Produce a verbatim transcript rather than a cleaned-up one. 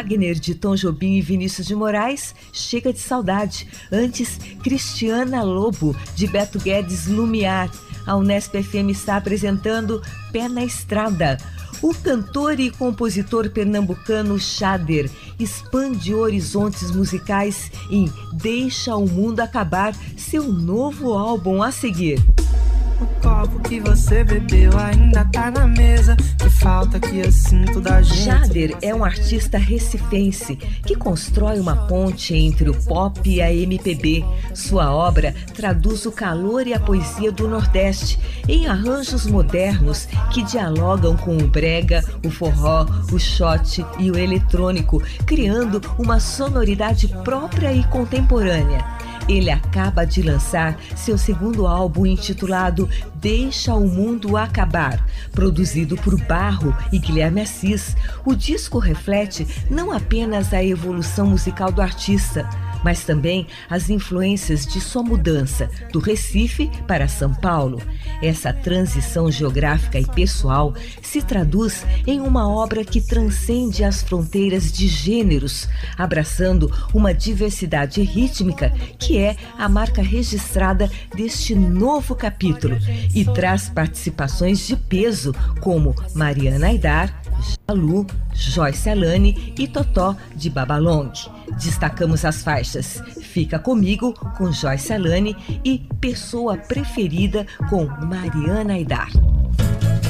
Wagner, de Tom Jobim e Vinícius de Moraes, Chega de Saudade. Antes, Cristiana Lobo, de Beto Guedes, Lumiar. A Unesp F M está apresentando Pé na Estrada. O cantor e compositor pernambucano Jader expande horizontes musicais em Deixa o Mundo Acabar, seu novo álbum a seguir. O copo que você bebeu ainda tá na mesa. Que falta que eu sinto da gente. Jader é um artista recifense que constrói uma ponte entre o pop e a M P B. Sua obra traduz o calor e a poesia do Nordeste em arranjos modernos que dialogam com o brega, o forró, o shot e o eletrônico, criando uma sonoridade própria e contemporânea. Ele acaba de lançar seu segundo álbum intitulado Deixa o Mundo Acabar. Produzido por Barro e Guilherme Assis, o disco reflete não apenas a evolução musical do artista, mas também as influências de sua mudança do Recife para São Paulo. Essa transição geográfica e pessoal se traduz em uma obra que transcende as fronteiras de gêneros, abraçando uma diversidade rítmica que é a marca registrada deste novo capítulo e traz participações de peso como Mariana Aidar, Jalu, Joyce Alane e Totó de Babalong. Destacamos as faixas Fica Comigo, com Joyce Alane, e Pessoa Preferida, com Mariana Aidar.